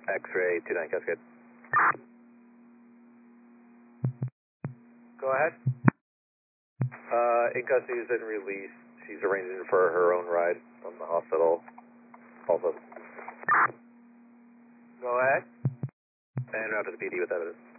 X-ray 29 Cascade. Go ahead. In custody has been released. She's arranging for her own ride from the hospital. Also. Go ahead. And route to the PD with evidence.